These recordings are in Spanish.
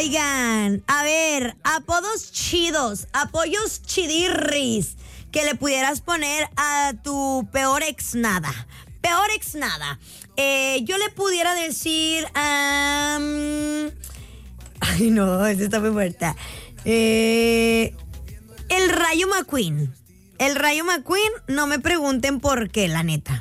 Oigan, a ver, apodos chidos, apoyos chidirris que le pudieras poner a tu peor ex nada. Peor ex nada. Yo le pudiera decir... ay, no, esa está muy fuerte. El Rayo McQueen. El Rayo McQueen, no me pregunten por qué, la neta.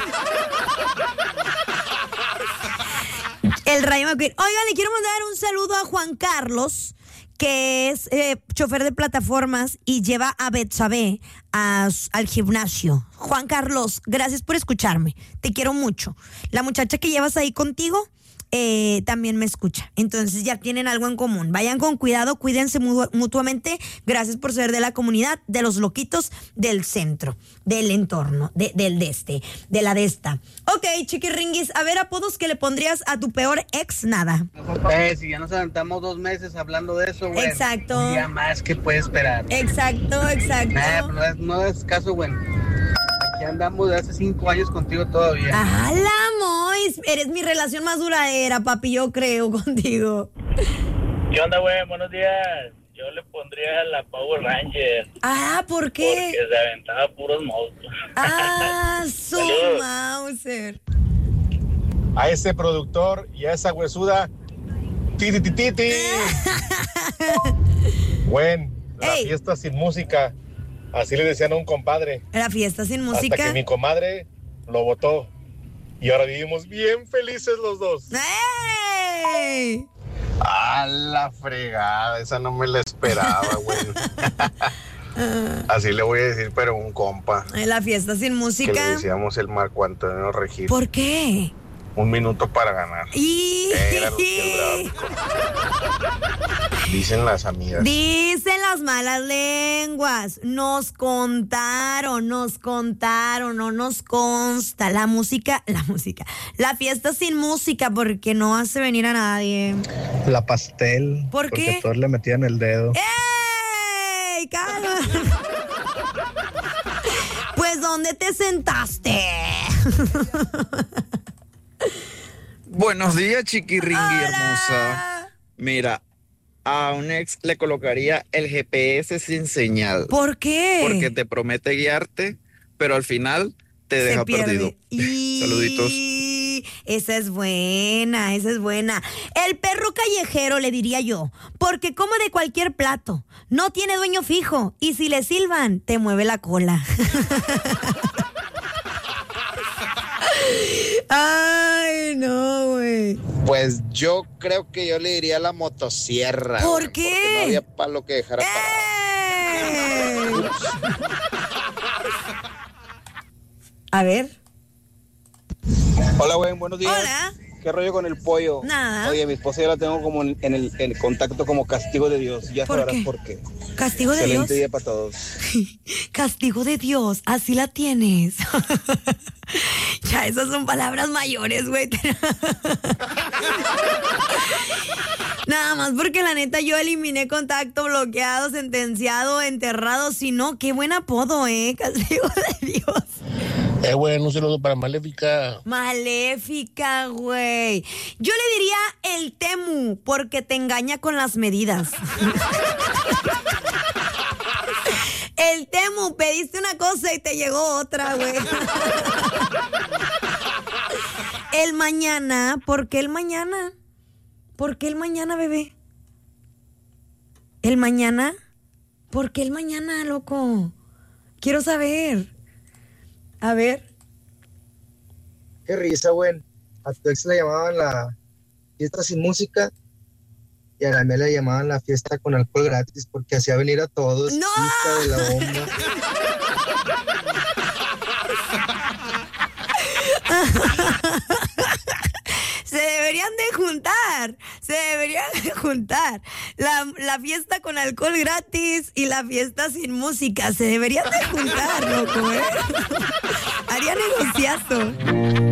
El Rayo McQueen. Oigan, le quiero mandar un saludo a Juan Carlos, que es chofer de plataformas y lleva a Betsabe al gimnasio. Juan Carlos, gracias por escucharme. Te quiero mucho. La muchacha que llevas ahí contigo también me escucha. Entonces ya tienen algo en común. Vayan con cuidado, cuídense mutuamente. Gracias por ser de la comunidad, de los loquitos del centro, del entorno, de la de esta. Ok, chiquirringuis, a ver, apodos que le pondrías a tu peor ex nada. Si ya nos adelantamos 2 meses hablando de eso, güey. Exacto. Un día más que puede esperar. Exacto. No es caso, güey. Aquí andamos de hace 5 años contigo todavía. ¡Hala, Mois! Eres mi relación más duradera, papi, yo creo, contigo. ¿Qué onda, güey? Buenos días. Yo le pondría la Power Ranger. Ah, ¿por qué? Porque se aventaba puros monstruos. Ah, su Mauser. A ese productor y a esa huesuda, titi. Buen, la fiesta sin música. Así le decían a un compadre. La fiesta sin música. Hasta que mi comadre lo botó. Y ahora vivimos bien felices los dos. ¡Ey! A la fregada, esa no me la esperaba, güey. Así le voy a decir, pero un compa. La fiesta sin música. Que le decíamos el Marco Antonio Regil. ¿Por qué? 1 minuto para ganar. Era lo que duraba. Dicen las amigas. Dicen las malas lenguas. Nos contaron, no nos consta. La música. La fiesta sin música porque no hace venir a nadie. La pastel. ¿Por qué? Porque todos le metían el dedo. ¡Ey! ¡Calma! Pues, ¿dónde te sentaste? Buenos días, chiquirringui. Hola. Hermosa. Mira, a un ex le colocaría el GPS sin señal. ¿Por qué? Porque te promete guiarte, pero al final te deja perdido. Saluditos. Esa es buena. El perro callejero, le diría yo, porque come de cualquier plato, no tiene dueño fijo y si le silban, te mueve la cola. Ay, no, güey. Pues yo creo que yo le diría la motosierra. ¿Por qué? Porque no había palo que dejara parado. A ver. Hola, güey, buenos días. Hola. ¿Qué rollo con el pollo? Nada. Oye, mi esposa ya la tengo como en el contacto como castigo de Dios. Ya sabrás por qué. ¿Castigo de Excelente Dios? día para todos. Castigo de Dios, así la tienes. Ya, esas son palabras mayores, güey. Nada más porque la neta yo eliminé contacto, bloqueado, sentenciado, enterrado. Si no, qué buen apodo, Castigo de Dios. Güey, un saludo para Maléfica. Maléfica, güey. Yo le diría el Temu, porque te engaña con las medidas. El Temu, pediste una cosa y te llegó otra, güey. El mañana, ¿por qué el mañana? ¿Por qué el mañana, bebé? ¿El mañana? ¿Por qué el mañana, loco? Quiero saber. A ver. Qué risa, güey. A tu ex le llamaban la fiesta sin música y a la mía le llamaban la fiesta con alcohol gratis porque hacía venir a todos. ¡No! Hija de la bomba. Se deberían de juntar la fiesta con alcohol gratis y la fiesta sin música. Se deberían de juntar, loco, Haría negociazo.